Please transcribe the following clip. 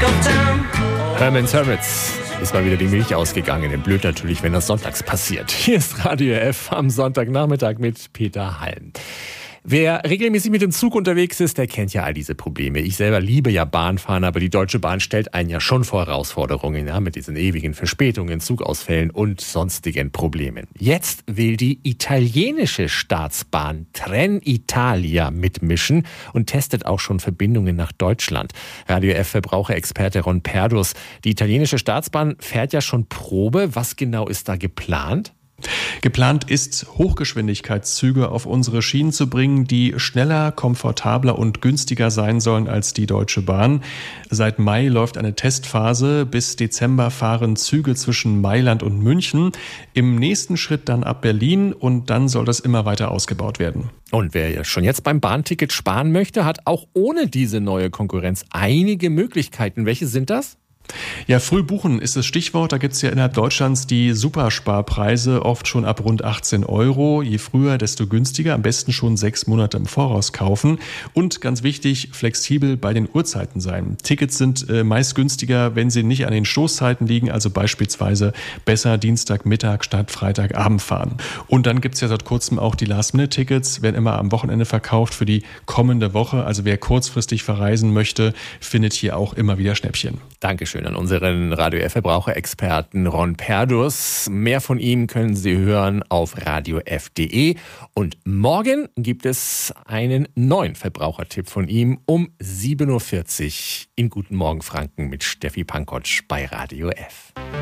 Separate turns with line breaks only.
Herman's Hermits. Ist mal wieder die Milch ausgegangen. Blöd natürlich, wenn das sonntags passiert. Hier ist Radio F am Sonntagnachmittag mit Peter Halm. Wer regelmäßig mit dem Zug unterwegs ist, der kennt ja all diese Probleme. Ich selber liebe ja Bahnfahren, aber die Deutsche Bahn stellt einen ja schon vor Herausforderungen, ja, mit diesen ewigen Verspätungen, Zugausfällen und sonstigen Problemen. Jetzt will die italienische Staatsbahn Trenitalia mitmischen und testet auch schon Verbindungen nach Deutschland. Radio F Verbraucherexperte Ron Perdus. Die italienische Staatsbahn fährt ja schon Probe. Was genau ist da geplant?
Geplant ist, Hochgeschwindigkeitszüge auf unsere Schienen zu bringen, die schneller, komfortabler und günstiger sein sollen als die Deutsche Bahn. Seit Mai läuft eine Testphase. Bis Dezember fahren Züge zwischen Mailand und München. Im nächsten Schritt dann ab Berlin und dann soll das immer weiter ausgebaut werden.
Und wer schon jetzt beim Bahnticket sparen möchte, hat auch ohne diese neue Konkurrenz einige Möglichkeiten. Welche sind das?
Ja, früh buchen ist das Stichwort. Da gibt es ja innerhalb Deutschlands die Supersparpreise, oft schon ab rund 18 Euro. Je früher, desto günstiger. Am besten schon 6 Monate im Voraus kaufen. Und ganz wichtig, flexibel bei den Uhrzeiten sein. Tickets sind meist günstiger, wenn sie nicht an den Stoßzeiten liegen, also beispielsweise besser Dienstagmittag statt Freitagabend fahren. Und dann gibt es ja seit kurzem auch die Last-Minute-Tickets, werden immer am Wochenende verkauft für die kommende Woche. Also wer kurzfristig verreisen möchte, findet hier auch immer wieder Schnäppchen.
Dankeschön an unseren Radio F Verbraucherexperten Ron Perdus. Mehr von ihm können Sie hören auf radiof.de. Und morgen gibt es einen neuen Verbrauchertipp von ihm um 7.40 Uhr in Guten Morgen Franken mit Steffi Pankotsch bei Radio F.